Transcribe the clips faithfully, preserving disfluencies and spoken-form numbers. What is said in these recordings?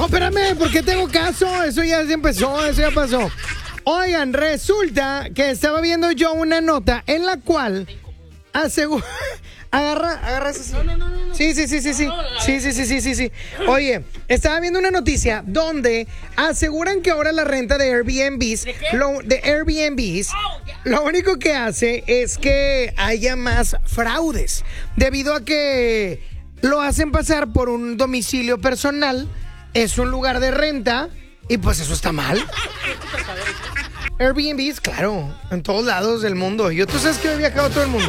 No, espérame, ¿por qué tengo caso? Eso ya se empezó, eso ya pasó. Oigan, resulta que estaba viendo yo una nota en la cual asegura... Agarra, agarra eso. Sí. No, no, no, no. Sí, sí, sí, sí, sí. Sí, sí, sí, sí, sí, sí. Oye, estaba viendo una noticia donde aseguran que ahora la renta de Airbnbs, ¿De qué? lo, de Airbnbs, Oh, yeah. lo único que hace es que haya más fraudes, debido a que lo hacen pasar por un domicilio personal, es un lugar de renta, y pues eso está mal. Airbnbs, claro, en todos lados del mundo. Yo, tú sabes que he viajado a todo el mundo.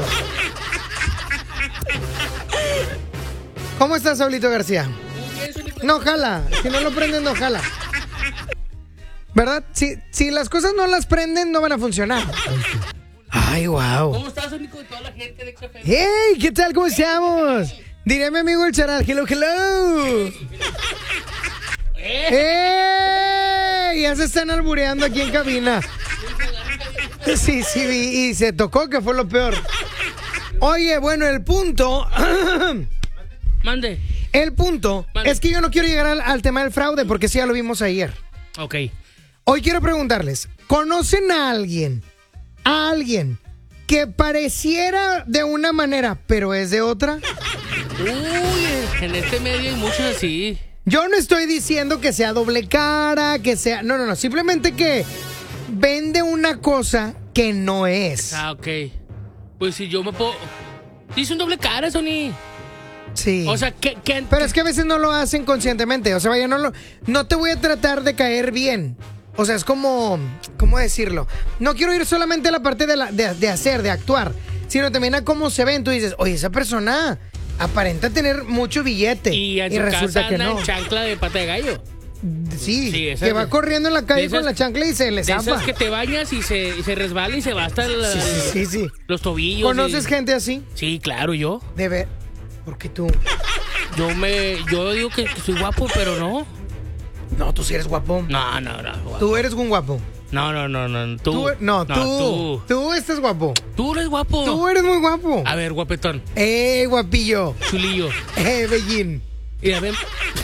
¿Cómo estás, Saulito García? No jala, si no lo prenden, no jala. ¿Verdad? Si, si las cosas no las prenden, no van a funcionar. Ay, wow. ¿Cómo estás, Sónico, y toda la gente de X F M? Hey, ¿qué tal? ¿Cómo estamos? Diré a mi amigo el Charal, hello, hello. ¡Eh! Ya se están albureando aquí en cabina. Sí, sí, y, y se tocó, que fue lo peor. Oye, bueno, el punto... Mande. El punto Mande. es que yo no quiero llegar al, al tema del fraude, porque sí ya lo vimos ayer. Ok. Hoy quiero preguntarles, ¿conocen a alguien, a alguien que pareciera de una manera, pero es de otra? Uy, en este medio hay muchos así. Yo no estoy diciendo que sea doble cara, que sea... No, no, no. Simplemente que vende una cosa que no es. Ah, ok. Pues si yo me puedo... Dice un doble cara, Sony. Sí. O sea, que... que... Pero es que a veces no lo hacen conscientemente. O sea, vaya, no lo... No te voy a tratar de caer bien. O sea, es como... ¿Cómo decirlo? No quiero ir solamente a la parte de, la, de, de hacer, de actuar, sino también a cómo se ven. Tú dices, oye, esa persona aparenta tener mucho billete. Y en y su resulta casa que anda no. en chancla de pata de gallo. Sí, Sí, esa que es va de- corriendo en la calle de esas- con la chancla y se le De esas zafa. que te bañas y se, y se resbala y se va hasta el- Sí, sí, sí, sí. los tobillos. ¿Conoces y- gente así? Sí, claro, yo. De ver. Porque tú... Yo me... Yo digo que, que soy guapo, pero no. No, tú sí eres guapo. No, no, no. Guapo. Tú eres un guapo. No, no, no, no. Tú. Tú, no, tú, tú. tú estás guapo. Tú eres guapo. Tú eres muy guapo. A ver, guapetón. Eh, guapillo. Chulillo. Eh, bellín. Mira, ven.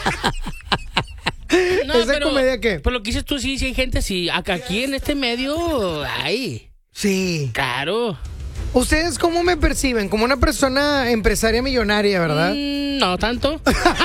¿Esa comedia qué? Pero lo que dices tú, sí, sí hay gente así. Acá- Aquí en este medio, ay, Sí. claro. ¿Ustedes cómo me perciben? Como una persona empresaria millonaria, ¿verdad? Mm, no tanto.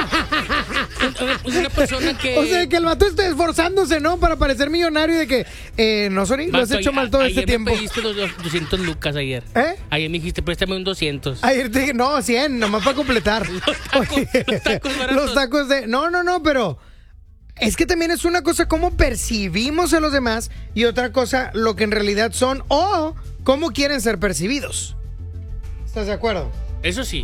Es una persona que... O sea, que el vato esté esforzándose, ¿no? Para parecer millonario y de que... Eh, no, Sony, lo has Vato, hecho mal todo ayer este tiempo. me pediste los, los doscientos lucas ayer. ¿Eh? Ayer me dijiste, préstame un doscientos. Ayer te dije, no, cien, nomás para completar. tacos, Oye, los tacos baratos. los tacos de... No, no, no, pero... Es que también es una cosa cómo percibimos a los demás y otra cosa lo que en realidad son o cómo quieren ser percibidos. ¿Estás de acuerdo? Eso sí.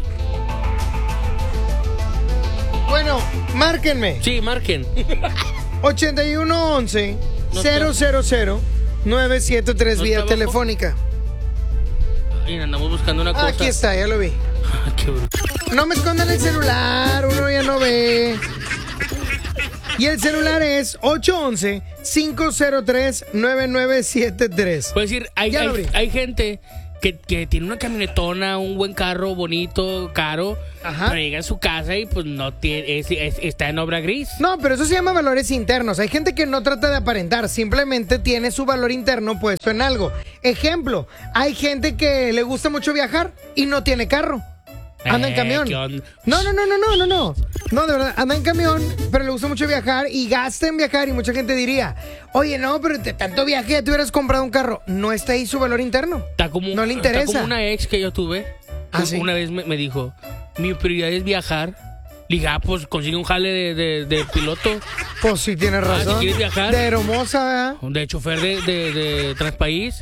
Bueno, márquenme. Sí, marquen. ochenta y uno once cero cero cero nueve siete tres ¿No vía está abajo? telefónica. Y andamos buscando una cosa. Aquí está, ya lo vi. Ah, qué bruto. No me escondan el celular, uno ya no ve. Y el celular es ocho once cinco cero tres nueve nueve siete tres. Puedes decir, hay, Ya lo hay, abrí. hay gente que, que tiene una camionetona, un buen carro, bonito, caro, Ajá. pero llega a su casa y pues no tiene, es- es- está en obra gris. No, pero eso se llama valores internos. Hay gente que no trata de aparentar, simplemente tiene su valor interno puesto en algo. Ejemplo, hay gente que le gusta mucho viajar y no tiene carro. Anda en Eh, camión. ¿qué onda? No, no, no, no, no, no, no. No, de verdad, anda en camión, pero le gusta mucho viajar y gasta en viajar y mucha gente diría, oye, no, pero de tanto viaje ya te hubieras comprado un carro. No está ahí su valor interno. Está como, No le interesa. Está como una ex que yo tuve. ¿Ah, u- sí? Una vez me, me dijo, mi prioridad es viajar. Le dije, ah, pues consigue un jale de, de, de piloto, Pues sí, tienes Ah, razón. si quieres viajar. De hermosa, ¿verdad? de chofer de, de, de Transpaís.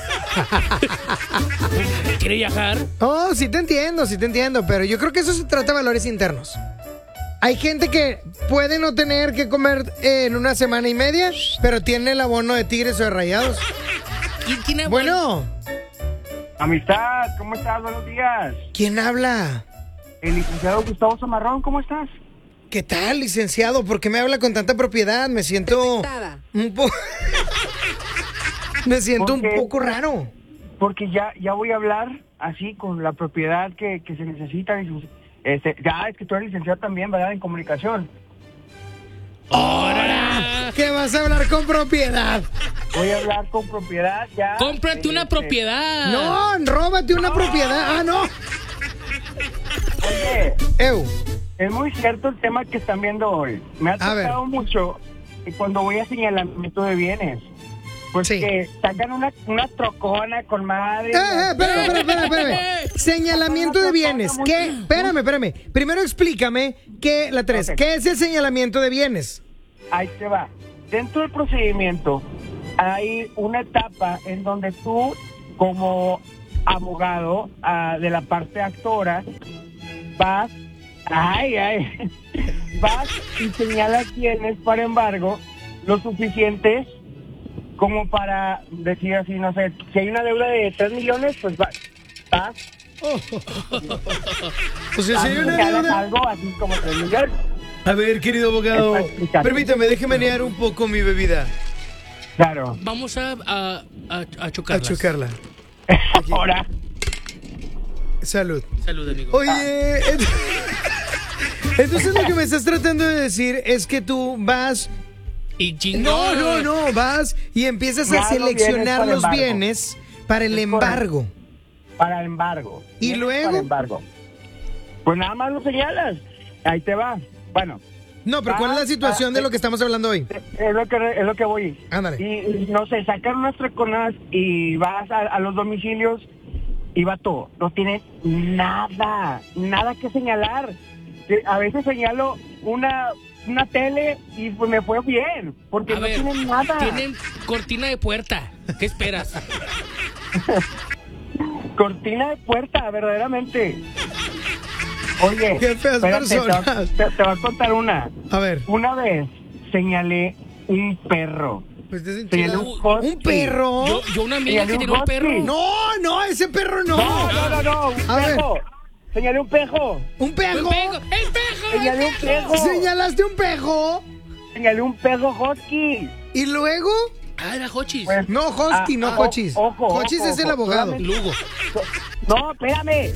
¿Quiere viajar? Oh, sí te entiendo, sí te entiendo, pero yo creo que eso se trata de valores internos. Hay gente que puede no tener que comer eh, en una semana y media, pero tiene el abono de Tigres o de Rayados. ¿Quién tiene Bueno, Amistad, ¿cómo estás? Buenos días. ¿quién habla? El licenciado Gustavo Zamarrón, ¿cómo estás? ¿Qué tal, licenciado? ¿Por qué me habla con tanta propiedad? Me siento un poco... Me siento un Porque- poco raro. Porque ya ya voy a hablar así con la propiedad que, que se necesita. y sus- Este, ya, es que tú eres licenciado también, ¿verdad? En comunicación. ¡Ahora! Que vas a hablar con propiedad. Voy a hablar con propiedad ya. ¡Cómprate una Este, propiedad! No, róbate una propiedad. Ah, no. Oye, Eu. es muy cierto el tema que están viendo hoy. Me ha A ver. tocado mucho cuando voy a señalamiento de bienes. Pues Sí. que sacan una, una trocona con madre. Eh, eh, espérame, espérame, espérame, espérame. Señalamiento de bienes. ¿Qué? Espérame, espérame. Primero explícame qué, la tres, Ok. ¿qué es el señalamiento de bienes? Ahí te va. Dentro del procedimiento hay una etapa en donde tú, como abogado ah, de la parte actora, vas, ay, ay, vas y señalas bienes, para embargo, lo suficientes como para decir así, no sé, si hay una deuda de tres millones, pues vas, vas, O sea, si hay una señalas deuda. algo así como tres millones. A ver, querido abogado, Es para explicar. permítame, déjeme menear un poco mi bebida. Claro. Vamos a, a, a, a A chocarlas. chocarla. Ahora, Salud. Salud, amigo. Oye, ent- entonces lo que me estás tratando de decir es que tú vas. Y chingón. No, no, no, vas y empiezas a Ya los bienes seleccionar para los embargo. bienes para el Es embargo. para el embargo. ¿Y Bienes luego? Para embargo. Pues nada más lo señalas. Ahí te va. Bueno, No, pero ¿cuál es la situación de lo que estamos hablando hoy? es lo que es lo que voy. Ándale. Y, y, no sé, sacan unas troconas y vas a, a los domicilios y va todo. No tiene nada, nada que señalar. Que A veces señalo una una tele y pues me fue bien, porque A no ver, tienen nada. tienen cortina de puerta. ¿Qué esperas? Cortina de puerta, verdaderamente. Oye, Qué feas espérate, te, va- personas. te- te voy a contar una. A ver. Una vez señalé un perro. Pues te hacen Señalé chido. un husky. ¿Un perro? Yo, yo una amiga Señalé que un tiene un husky. perro. No, no, ese perro no. No, no, no, no, un A ver. pejo. Señalé un pejo. ¿Un pejo? ¡El pejo! ¡El pejo! Señalé un pejo. ¿Señalaste un pejo? Señalé un pejo husky. ¿Y luego? Ah, era Hochis. Pues, No, Hosky, ah, no ah, Hochis. ojo, Hochis ojo, es el ojo. abogado. Solamente- Lugo. No, espérame.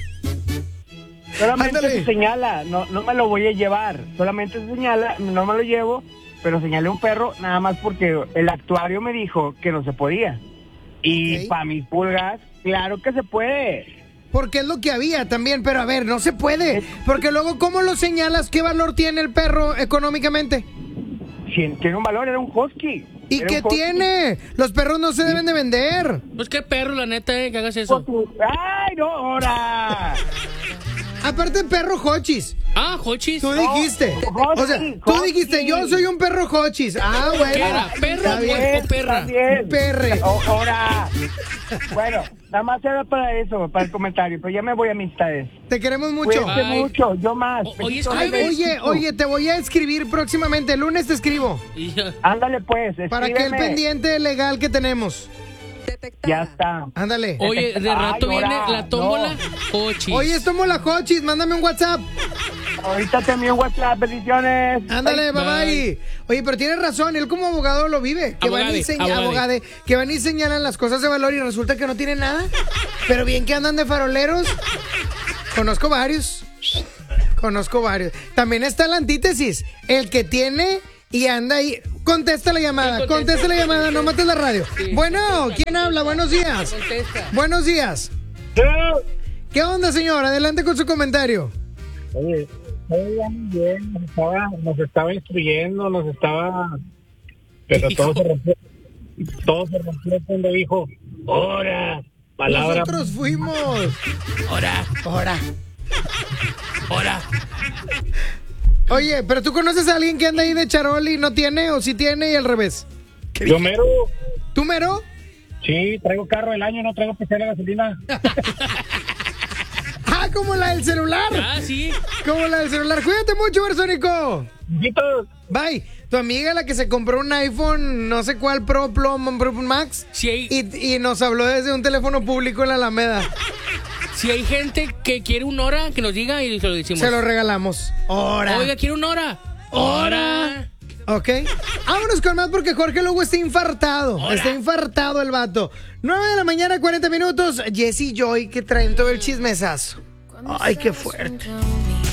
Solamente Ándale. se señala, no, no me lo voy a llevar. Solamente se señala, no me lo llevo, pero señalé un perro nada más porque el actuario me dijo que no se podía. Y Ok. para mis pulgas, claro que se puede. Porque es lo que había también, pero a ver, no se puede. Porque luego, ¿cómo lo señalas? ¿Qué valor tiene el perro económicamente? Si tiene un valor, era un husky. ¿Y Era qué un husky. tiene? Los perros no se deben de vender. Pues qué perro, la neta, eh, que hagas eso. ¡Ay, no, ahora! Aparte, perro Hochis. Ah, Hochis. Tú dijiste. Husky, O sea, tú Husky. dijiste, yo soy un perro Hochis. Ah, bueno. ¿Qué era? ¿Perro Está o bien. puerco, perra? Está bien. Un perre. O- Ahora. Bueno, nada más era para eso, para el comentario, pero ya me voy a amistades. Te queremos mucho. Cuídense Bye. mucho, yo más. O- oye, Besitos, escríbeme. besitos. Oye, oye, te voy a escribir próximamente. El lunes te escribo. Y ya. Ándale pues, Para que el escríbeme. pendiente legal que tenemos. Ya está. Ándale. Oye, de rato Ay, viene ahora, la tómbola. Hochis. Oye, esto mola Hochis. Mándame un WhatsApp. Ahorita te envío un WhatsApp, bendiciones. Ándale, bye Bye. bye. Oye, pero tienes razón, él como abogado lo vive. Que van, y Abogade, seña- abogade. abogade, que van y señalan las cosas de valor y resulta que no tienen nada. Pero bien que andan de faroleros. Conozco varios. Conozco varios. También está la antítesis. El que tiene y anda ahí. Contesta la llamada, Sí, contesta. contesta la llamada, no mates la radio. Sí. Bueno, ¿quién habla? Buenos días. Contesta. Buenos días. ¿Qué onda, señor? Adelante con su comentario. Oye, oye, muy bien, nos estaba, nos estaba instruyendo, nos estaba, pero Hijo. todo se rompió, todo se rompió cuando dijo, ¡hora! Palabra. Nosotros fuimos. Ahora, Ahora. ahora. Oye, pero tú conoces a alguien que anda ahí de charol y no tiene, o sí tiene y al revés. Yo mero, ¿Tú, mero? sí, traigo carro del año, no traigo especial de gasolina. Ah, como la del celular. Ah, sí. Como la del celular. Cuídate mucho, Bersónico. Hijitos, Bye. Tu amiga, la que se compró un iPhone, no sé cuál, Pro, Pro, Pro Max. Si hay, Y, y nos habló desde un teléfono público en la Alameda. si hay gente que quiere un hora, que nos diga y se lo decimos. Se lo regalamos. Ahora. Oiga, quiere un hora. Hora. Ok. Vámonos con más porque Jorge Lugo está infartado. Hola. Está infartado el vato. nueve de la mañana, cuarenta minutos. Jesse y Joy que traen todo el chismesazo. Ay, qué fuerte.